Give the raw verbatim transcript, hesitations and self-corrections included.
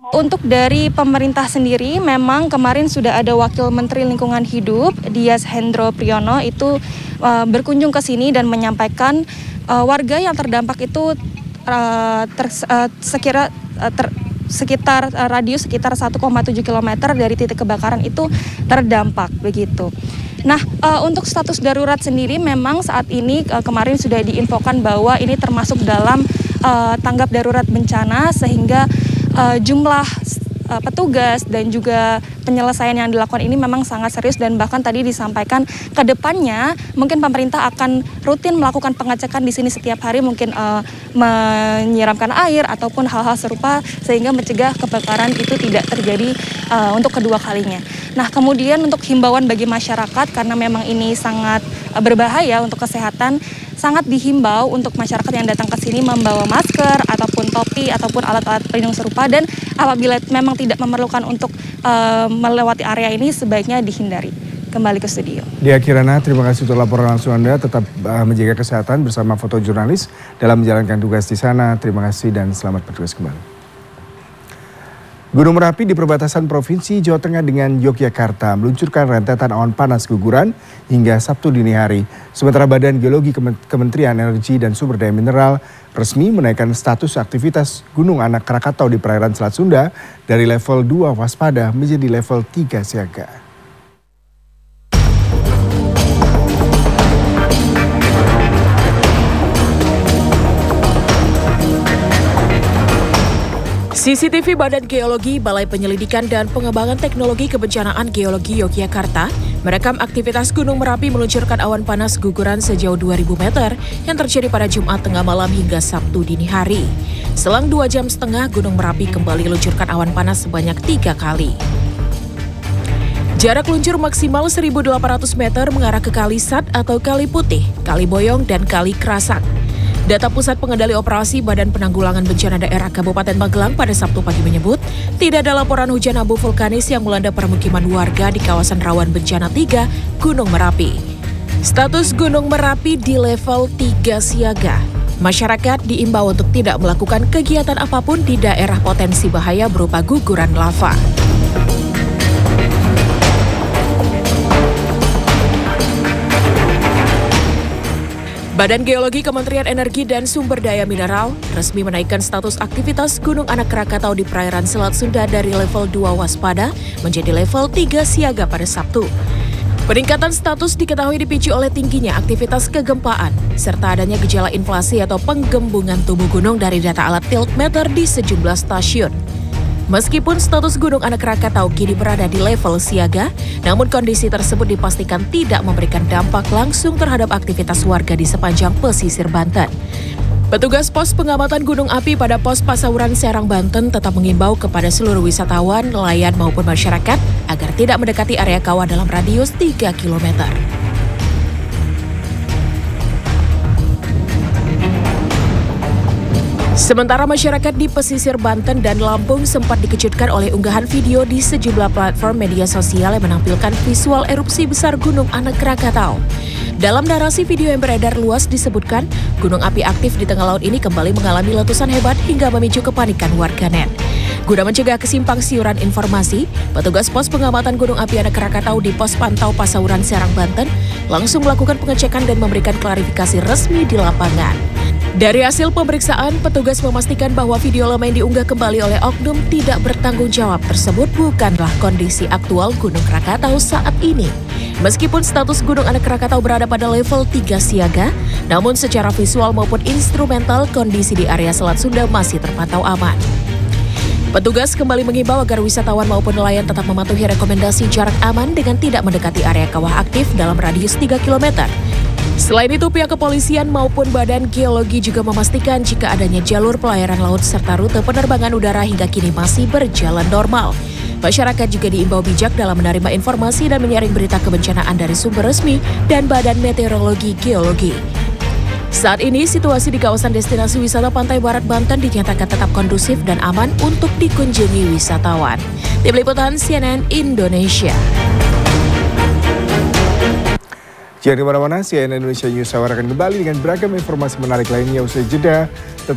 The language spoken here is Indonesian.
Untuk dari pemerintah sendiri memang kemarin sudah ada Wakil Menteri Lingkungan Hidup Dias Hendro Priyono itu uh, berkunjung ke sini dan menyampaikan uh, warga yang terdampak itu uh, ter, uh, sekira uh, ter, sekitar uh, radius sekitar satu koma tujuh kilometer dari titik kebakaran itu terdampak begitu. Nah, uh, untuk status darurat sendiri memang saat ini uh, kemarin sudah diinfokan bahwa ini termasuk dalam uh, tanggap darurat bencana sehingga uh, jumlah uh, petugas dan juga penyelesaian yang dilakukan ini memang sangat serius dan bahkan tadi disampaikan ke depannya mungkin pemerintah akan rutin melakukan pengecekan di sini setiap hari mungkin uh, menyiramkan air ataupun hal-hal serupa sehingga mencegah kebakaran itu tidak terjadi uh, untuk kedua kalinya. Nah, kemudian untuk himbauan bagi masyarakat karena memang ini sangat uh, berbahaya untuk kesehatan, sangat dihimbau untuk masyarakat yang datang ke sini membawa masker ataupun topi ataupun alat-alat pelindung serupa dan apabila memang tidak memerlukan untuk uh, melewati area ini sebaiknya dihindari. Kembali ke studio. Dia Kirana, terima kasih untuk laporan langsung Anda. Tetap uh, menjaga kesehatan bersama fotojurnalis dalam menjalankan tugas di sana. Terima kasih dan selamat bertugas kembali. Gunung Merapi di perbatasan Provinsi Jawa Tengah dengan Yogyakarta meluncurkan rentetan awan panas guguran hingga Sabtu dini hari. Sementara Badan Geologi Kementerian Energi dan Sumber Daya Mineral resmi menaikkan status aktivitas Gunung Anak Krakatau di perairan Selat Sunda dari level dua waspada menjadi level tiga siaga. C C T V Badan Geologi, Balai Penyelidikan dan Pengembangan Teknologi Kebencanaan Geologi Yogyakarta merekam aktivitas Gunung Merapi meluncurkan awan panas guguran sejauh dua ribu meter yang terjadi pada Jumat tengah malam hingga Sabtu dini hari. Selang dua jam setengah, Gunung Merapi kembali meluncurkan awan panas sebanyak tiga kali. Jarak luncur maksimal seribu delapan ratus meter mengarah ke Kali Sat atau Kali Putih, Kali Boyong, dan Kali Krasak. Data Pusat Pengendali Operasi Badan Penanggulangan Bencana Daerah Kabupaten Magelang pada Sabtu pagi menyebut, tidak ada laporan hujan abu vulkanis yang melanda permukiman warga di kawasan rawan bencana tiga, Gunung Merapi. Status Gunung Merapi di level tiga siaga. Masyarakat diimbau untuk tidak melakukan kegiatan apapun di daerah potensi bahaya berupa guguran lava. Badan Geologi Kementerian Energi dan Sumber Daya Mineral resmi menaikkan status aktivitas Gunung Anak Krakatau di perairan Selat Sunda dari level dua waspada menjadi level tiga siaga pada Sabtu. Peningkatan status diketahui dipicu oleh tingginya aktivitas kegempaan serta adanya gejala inflasi atau penggembungan tubuh gunung dari data alat tiltmeter di sejumlah stasiun. Meskipun status Gunung Anak Krakatau kini berada di level siaga, namun kondisi tersebut dipastikan tidak memberikan dampak langsung terhadap aktivitas warga di sepanjang pesisir Banten. Petugas pos pengamatan gunung api pada pos Pasauran Serang Banten tetap mengimbau kepada seluruh wisatawan, nelayan maupun masyarakat agar tidak mendekati area kawah dalam radius tiga kilometer. Sementara masyarakat di pesisir Banten dan Lampung sempat dikejutkan oleh unggahan video di sejumlah platform media sosial yang menampilkan visual erupsi besar Gunung Anak Krakatau. Dalam narasi video yang beredar luas disebutkan, gunung api aktif di tengah laut ini kembali mengalami letusan hebat hingga memicu kepanikan warganet. Guna mencegah kesimpang siuran informasi, petugas pos pengamatan Gunung Api Anak Krakatau di Pos Pantau Pasauran Serang Banten langsung melakukan pengecekan dan memberikan klarifikasi resmi di lapangan. Dari hasil pemeriksaan, petugas memastikan bahwa video lama yang diunggah kembali oleh oknum tidak bertanggung jawab tersebut bukanlah kondisi aktual Gunung Krakatau saat ini. Meskipun status Gunung Anak Krakatau berada pada level tiga siaga, namun secara visual maupun instrumental kondisi di area Selat Sunda masih terpantau aman. Petugas kembali mengimbau agar wisatawan maupun nelayan tetap mematuhi rekomendasi jarak aman dengan tidak mendekati area kawah aktif dalam radius tiga kilometer. Selain itu, pihak kepolisian maupun Badan Geologi juga memastikan jika adanya jalur pelayaran laut serta rute penerbangan udara hingga kini masih berjalan normal. Masyarakat juga diimbau bijak dalam menerima informasi dan menyaring berita kebencanaan dari sumber resmi dan Badan Meteorologi Geologi. Saat ini, situasi di kawasan destinasi wisata Pantai Barat Banten dinyatakan tetap kondusif dan aman untuk dikunjungi wisatawan. Tim Liputan C N N Indonesia. Jangan kemana-mana, C N N Indonesia News Hour akan kembali dengan beragam informasi menarik lainnya usai jeda.